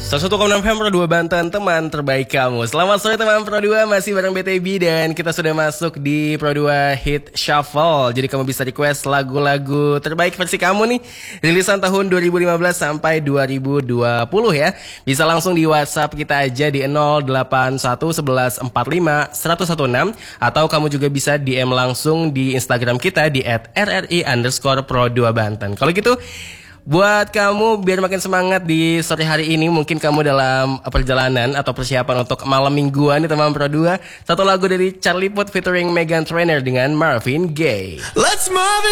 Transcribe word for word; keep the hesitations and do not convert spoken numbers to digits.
seratus satu koma enam F M Pro dua Banten, teman terbaik kamu. Selamat sore teman Pro dua, masih bareng B T B dan kita sudah masuk di Pro dua Hit Shuffle. Jadi kamu bisa request lagu-lagu terbaik versi kamu nih, rilisan tahun dua ribu lima belas sampai dua ribu dua puluh ya. Bisa langsung di WhatsApp kita aja di nol delapan satu satu satu empat lima satu satu enam, atau kamu juga bisa D M langsung di Instagram kita di at r r i underscore pro dua Banten. Kalau gitu, buat kamu biar makin semangat di sore hari ini, mungkin kamu dalam perjalanan atau persiapan untuk malam mingguan nih teman Pro dua, satu lagu dari Charlie Puth featuring Meghan Trainor dengan Marvin Gaye. Let's move it.